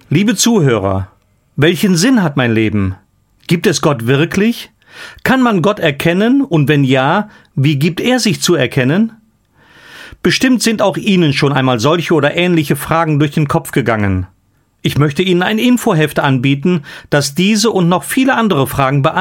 Liebe Zuhörer, welchen Sinn hat mein Leben? Gibt es Gott wirklich? Kann man Gott erkennen und wenn ja, wie gibt er sich zu erkennen? Bestimmt sind auch Ihnen schon einmal solche oder ähnliche Fragen durch den Kopf gegangen. Ich möchte Ihnen ein Infoheft anbieten, das diese und noch viele andere Fragen beantwortet.